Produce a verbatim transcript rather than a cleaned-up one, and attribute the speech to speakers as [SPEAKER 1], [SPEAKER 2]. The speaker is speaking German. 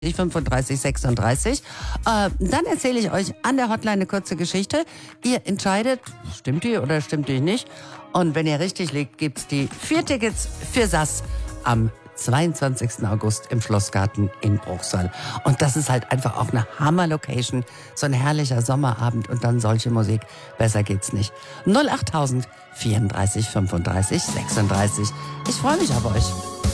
[SPEAKER 1] fünfunddreißig sechsunddreißig. Äh, dann erzähle ich euch an der Hotline eine kurze Geschichte. Ihr entscheidet, stimmt die oder stimmt die nicht. Und wenn ihr richtig liegt, gibt's die vier Tickets für S A S am zweiundzwanzigsten August im Schlossgarten in Bruchsal. Und das ist halt einfach auch eine Hammer-Location. So ein herrlicher Sommerabend und dann solche Musik. Besser geht's nicht. null achttausend vierunddreißig fünfunddreißig sechsunddreißig. Ich freue mich auf euch.